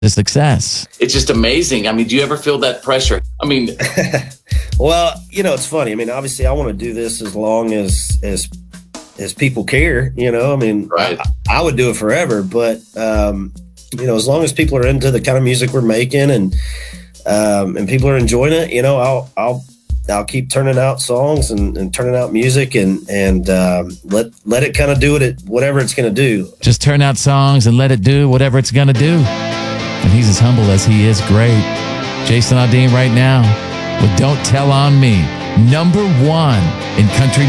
to success. It's just amazing. I mean, do you ever feel that pressure? I mean, well, it's funny. I mean, obviously I want to do this as long as people care, I mean, right. I would do it forever, but, as long as people are into the kind of music we're making and people are enjoying it, I'll keep turning out songs and turning out music and let it kind of do whatever it's going to do. Just turn out songs and let it do whatever it's going to do. And he's as humble as he is great. Jason Aldean right now with Don't Tell on Me, #1 in country